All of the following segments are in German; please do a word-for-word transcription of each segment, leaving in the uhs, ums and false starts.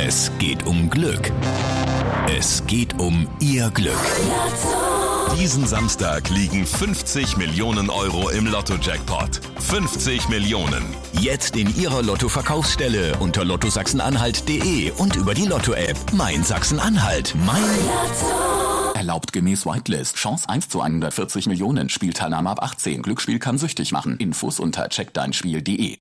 Es geht um Glück. Es geht um Ihr Glück. Diesen Samstag liegen fünfzig Millionen Euro im Lotto-Jackpot. fünfzig Millionen. Jetzt in Ihrer Lotto-Verkaufsstelle unter lotto sachsen-anhalt punkt de und über die Lotto-App. Mein Sachsen-Anhalt. Mein Lotto. Erlaubt gemäß Whitelist. Chance eins zu hundertvierzig Millionen. Spielteilnahme ab achtzehn. Glücksspiel kann süchtig machen. Infos unter check dein spiel punkt de.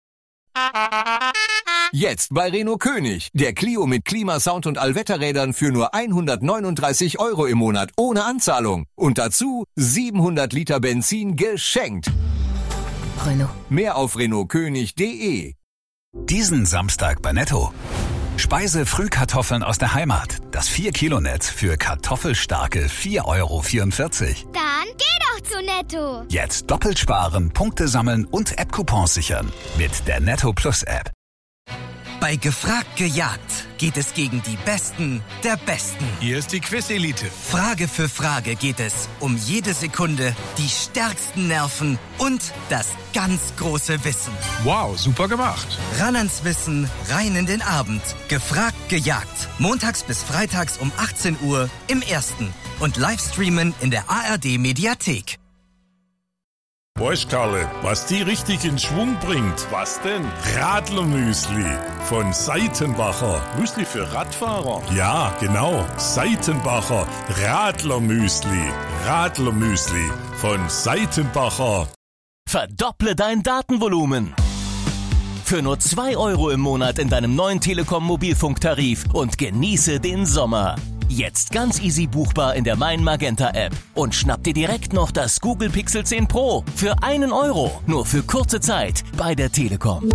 Jetzt bei Renault König. Der Clio mit Klimasound und Allwetterrädern für nur hundertneununddreißig Euro im Monat ohne Anzahlung. Und dazu siebenhundert Liter Benzin geschenkt. Renault. Mehr auf renault könig punkt de. Diesen Samstag bei Netto. Speise-Frühkartoffeln aus der Heimat. Das vier Kilo Netz für kartoffelstarke vier Euro vierundvierzig. Dann geh doch zu Netto. Jetzt doppelt sparen, Punkte sammeln und App-Coupons sichern. Mit der Netto Plus App. Bei Gefragt gejagt geht es gegen die Besten der Besten. Hier ist die Quiz-Elite. Frage für Frage geht es um jede Sekunde, die stärksten Nerven und das ganz große Wissen. Wow, super gemacht. Ran ans Wissen, rein in den Abend. Gefragt gejagt. Montags bis freitags um achtzehn Uhr im Ersten. Und Livestreamen in der A R D-Mediathek. Weißt Karle, was die richtig in Schwung bringt? Was denn? Radlermüsli von Seitenbacher. Müsli für Radfahrer? Ja, genau. Seitenbacher Radlermüsli. Radlermüsli von Seitenbacher. Verdopple dein Datenvolumen. Für nur zwei Euro im Monat in deinem neuen Telekom-Mobilfunktarif und genieße den Sommer. Jetzt ganz easy buchbar in der Mein Magenta App. Und schnapp dir direkt noch das Google Pixel zehn Pro für einen Euro. Nur für kurze Zeit bei der Telekom.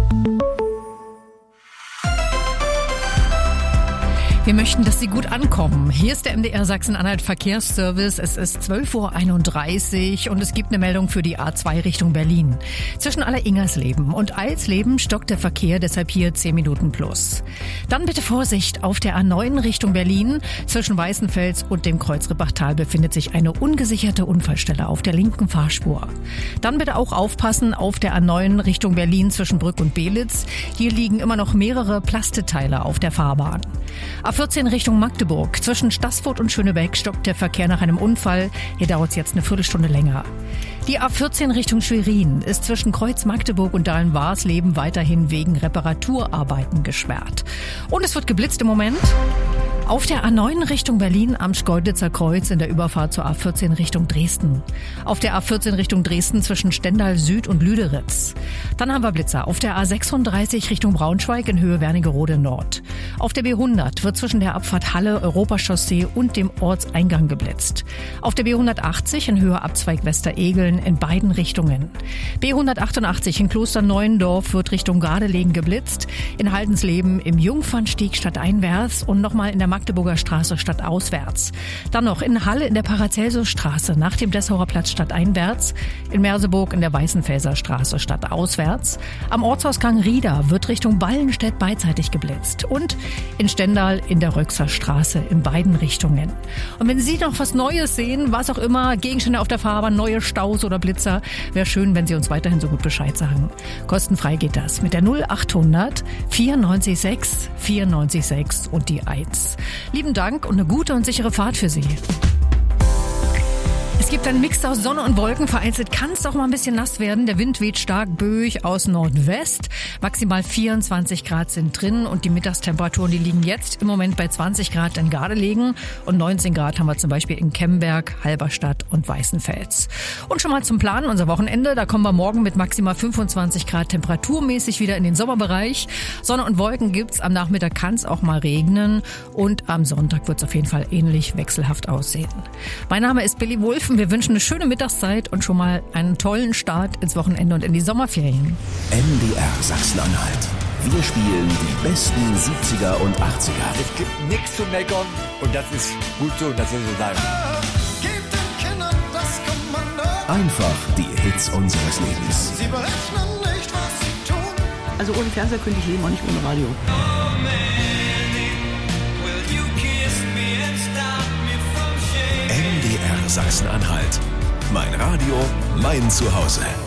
Wir möchten, dass Sie gut ankommen. Hier ist der M D R Sachsen-Anhalt Verkehrsservice. Es ist zwölf Uhr einunddreißig und es gibt eine Meldung für die A zwei Richtung Berlin. Zwischen Aller-Ingersleben und Eilsleben stockt der Verkehr, deshalb hier zehn Minuten plus. Dann bitte Vorsicht, auf der A neun Richtung Berlin. Zwischen Weißenfels und dem Kreuzrippachtal befindet sich eine ungesicherte Unfallstelle auf der linken Fahrspur. Dann bitte auch aufpassen auf der A neun Richtung Berlin zwischen Brück und Belitz. Hier liegen immer noch mehrere Plasteteile auf der Fahrbahn. A vierzehn Richtung Magdeburg. Zwischen Staßfurt und Schönebeck stockt der Verkehr nach einem Unfall. Hier dauert es jetzt eine Viertelstunde länger. Die A vierzehn Richtung Schwerin ist zwischen Kreuz Magdeburg und Dahlen-Warsleben weiterhin wegen Reparaturarbeiten gesperrt. Und es wird geblitzt im Moment. Auf der A neun Richtung Berlin am Schkeuditzer Kreuz in der Überfahrt zur A vierzehn Richtung Dresden. Auf der A vierzehn Richtung Dresden zwischen Stendal Süd und Lüderitz. Dann haben wir Blitzer auf der A sechsunddreißig Richtung Braunschweig in Höhe Wernigerode Nord. Auf der B hundert wird zwischen der Abfahrt Halle, Europachaussee und dem Ortseingang geblitzt. Auf der B hundertachtzig in Höhe Abzweig Westeregeln in beiden Richtungen. B hundertachtundachtzig in Klosterneuendorf wird Richtung Gardelegen geblitzt. In Haldensleben im Jungfernstieg stadteinwärts und nochmal in der Magdeburger Straße stadtauswärts. Dann noch in Halle in der Paracelsusstraße nach dem Dessauer Platz stadteinwärts. In Merseburg in der Weißenfelser Straße stadtauswärts. Am Ortsausgang Rieda wird Richtung Ballenstedt beidseitig geblitzt. Und in Stendal in der Röxer Straße in beiden Richtungen. Und wenn Sie noch was Neues sehen, was auch immer, Gegenstände auf der Fahrbahn, neue Staus oder Blitzer, wäre schön, wenn Sie uns weiterhin so gut Bescheid sagen. Kostenfrei geht das mit der null achthundert vierundneunzig sechs vierundneunzig sechs und die eins. Lieben Dank und eine gute und sichere Fahrt für Sie. Es gibt einen Mix aus Sonne und Wolken. Vereinzelt kann es auch mal ein bisschen nass werden. Der Wind weht stark böig aus Nordwest. Maximal vierundzwanzig Grad sind drin und die Mittagstemperaturen, die liegen jetzt im Moment bei zwanzig Grad in Gardelegen und neunzehn Grad haben wir zum Beispiel in Kemberg, Halberstadt und Weißenfels. Und schon mal zum Planen unser Wochenende. Da kommen wir morgen mit maximal fünfundzwanzig Grad temperaturmäßig wieder in den Sommerbereich. Sonne und Wolken gibt's. Am Nachmittag kann es auch mal regnen und am Sonntag wird es auf jeden Fall ähnlich wechselhaft aussehen. Mein Name ist Billy Wulffen. Wir wünschen eine schöne Mittagszeit und schon mal einen tollen Start ins Wochenende und in die Sommerferien. M D R Sachsen-Anhalt. Wir spielen die besten siebziger und achtziger. Es gibt nichts zu meckern und das ist gut so und das soll so sein. Einfach die Hits unseres Lebens. Sie berechnen nicht, was sie tun. Also ohne Fernseher könnte ich leben, auch nicht ohne Radio. M D R Sachsen-Anhalt. Mein Radio, mein Zuhause.